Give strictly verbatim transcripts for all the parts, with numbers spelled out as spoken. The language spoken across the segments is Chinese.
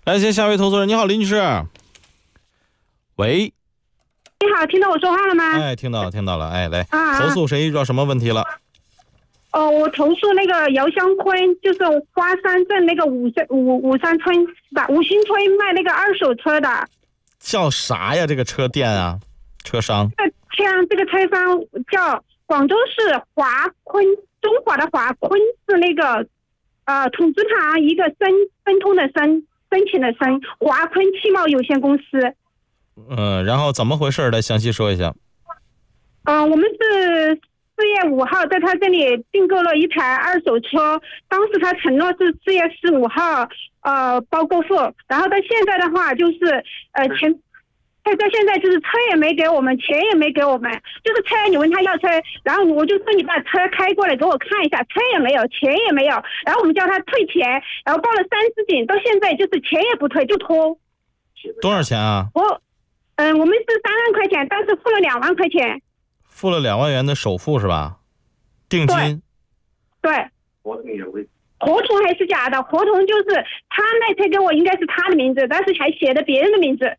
来接下一位投资人，你好，林女士。喂， 你好，听到我说话了吗？ 哎，听到了，听到了。哎，来， 啊、 投诉谁遇到什么问题了？ 哦，我投诉那个姚香坤，就是花山镇那个五山五五山村是吧？五星村卖那个二手车的。 叫啥呀？这个车店啊，车商。 这个车这个车商叫广州市华坤，中华的华，坤是那个呃土字旁一个申申通的申，申请的申，华坤汽贸有限公司。 嗯，然后怎么回事的？详细说一下。 嗯、呃，我们是四月五号在他这里订购了一台二手车，当时他承诺是四月十五号呃包过户，然后到现在的话就是呃前。他到现在就是车也没给我们，钱也没给我们，就是车你问他要车，然后我就说你把车开过来给我看一下，车也没有，钱也没有，然后我们叫他退钱，然后报了三十斤，到现在就是钱也不退就拖。 多少钱啊？ 我，嗯，我们是三万块钱，但是付了两万块钱。 付了两万元的首付是吧？定金。 对。对。合同还是假的，合同就是他那车给我应该是他的名字，但是还写的别人的名字。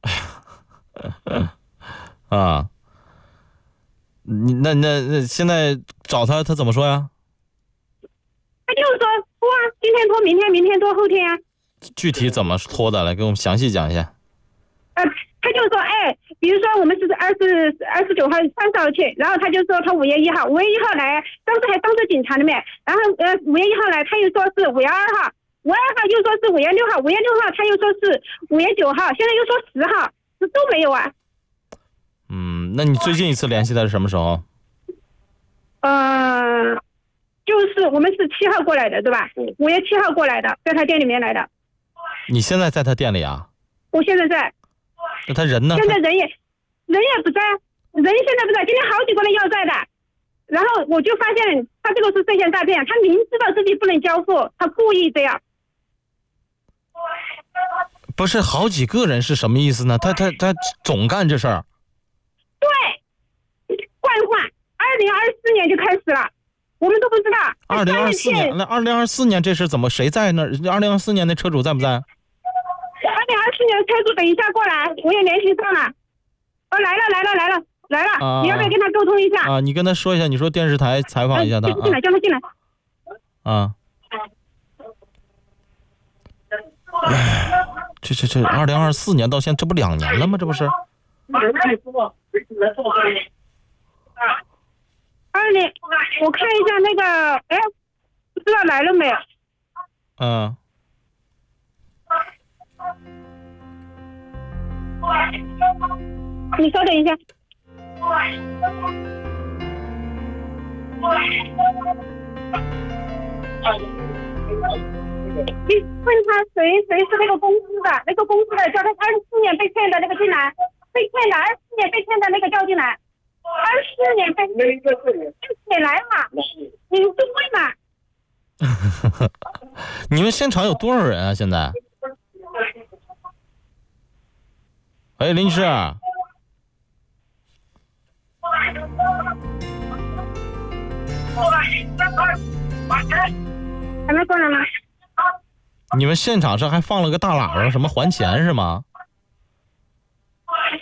啊，你那那那现在找他，他怎么说呀？ 他就是说拖啊，今天拖，明天，明天拖，后天啊。 具体怎么拖的？来给我们详细讲一下。 呃，他就说，哎，比如说我们是二十二十九号、三十号去，然后他就说他五月一号，五月一号来，当时还当着警察的面，然后呃五月一号来，他又说是五月二号，五月二号又说是五月六号，五月六号他又说是五月九号，现在又说十号。这都没有啊。 嗯，那你最近一次联系他是什么时候？ 呃，就是我们是七号过来的，对吧？五月七号过来的，在他店里面来的。 你现在在他店里啊？ 我现在在。 那他人呢？ 现在人也人也不在，人现在不在。今天好几个人要在的，然后我就发现他这个是涉嫌诈骗，他明知道自己不能交付，他故意这样。 不是好几个人是什么意思呢？他他他总干这事儿。 对，惯坏。二零二四年就开始了，我们都不知道。 二零二四年，那二零二四年这是怎么？谁在那儿？二零二四年那车主在不在？ 二零二四年车主等一下过来，我也联系上了。哦，来了来了来了来了、啊，你要不要跟他沟通一下？ 啊，你跟他说一下，你说电视台采访一下他。 叫他进来，叫他进来。 啊。哎，这这这，二零二四年到现在，这不两年了吗？这不是？ 二零，我看一下那个，哎，不知道来了没有？ 嗯。 你稍等一下。你问他谁谁是那个公司的，那个公司的叫他二十四年被骗的那个进来，被骗的二十四年被骗的那个叫进来，二十四年被骗来嘛，你就问嘛。 你们现场有多少人啊？现在？喂，林女士。 还没过来吗？ 你们现场上还放了个大喇叭，什么还钱是吗？